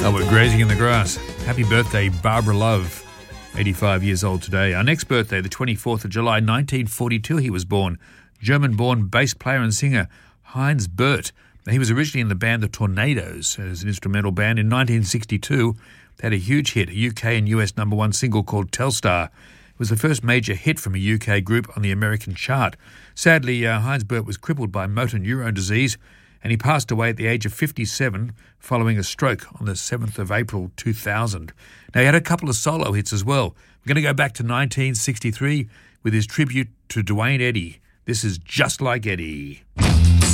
Albert grazing in the grass. Happy birthday, Barbara Love, 85 years old today. Our next birthday, the 24th of July, 1942, he was born. German-born bass player and singer Heinz Bert. Now, he was originally in the band The Tornadoes as an instrumental band. In 1962, they had a huge hit, a UK and US #1 single called Telstar. It was the first major hit from a UK group on the American chart. Sadly, Heinz Bert was crippled by motor neurone disease, and he passed away at the age of 57 following a stroke on the 7th of April 2000. Now, he had a couple of solo hits as well. We're going to go back to 1963 with his tribute to Duane Eddy. This is Just Like Eddie.